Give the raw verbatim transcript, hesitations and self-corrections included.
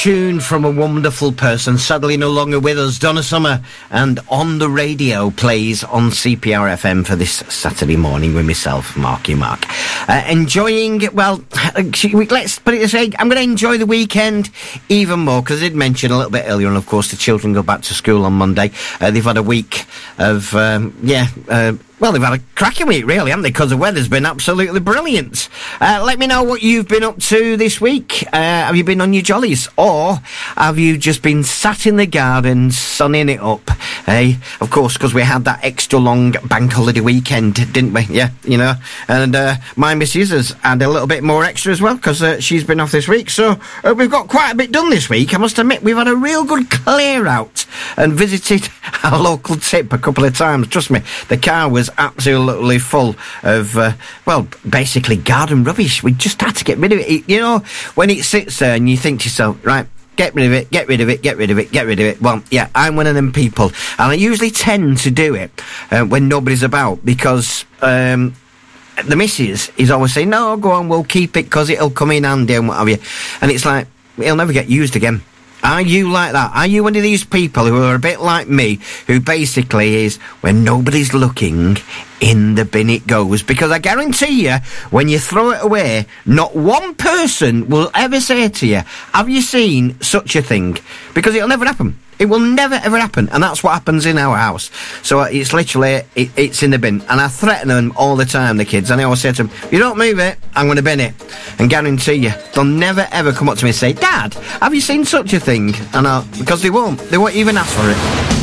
Tune from a wonderful person, sadly no longer with us, Donna Summer, and On the Radio plays on C P R F M for this Saturday morning with myself, Marky Mark. Uh, enjoying, well, let's put it this way, I'm going to enjoy the weekend even more, because I did mention a little bit earlier, and of course the children go back to school on Monday. Uh, they've had a week of, um, yeah, uh, well, they've had a cracking week, really, haven't they? Because the weather's been absolutely brilliant. Uh, let me know what you've been up to this week. Uh, have you been on your jollies? Or have you just been sat in the garden, sunning it up? Hey, of course, because we had that extra long bank holiday weekend, didn't we? Yeah, you know. And uh, my missus has had a little bit more extra as well, because uh, she's been off this week. So uh, we've got quite a bit done this week. I must admit, we've had a real good clear out and visited our local tip a couple of times. Trust me, the car was absolutely full of, uh, well, basically garden rubbish. We just had to get rid of it. You know, when it sits there and you think to yourself, right, get rid of it, get rid of it, get rid of it, get rid of it. Well, yeah, I'm one of them people. And I usually tend to do it uh, when nobody's about, because um, the missus is always saying, no, go on, we'll keep it because it'll come in handy and what have you. And it's like, it'll never get used again. Are you like that? Are you one of these people who are a bit like me, who basically is, when nobody's looking, in the bin it goes? Because I guarantee you, when you throw it away, not one person will ever say to you, have you seen such a thing? Because it'll never happen. It will never ever happen, and that's what happens in our house. So it's literally, it, it's in the bin, and I threaten them all the time, the kids, and I always say to them, if you don't move it, I'm going to bin it. And guarantee you, they'll never ever come up to me and say, Dad, have you seen such a thing? And I'll, because they won't, they won't even ask for it.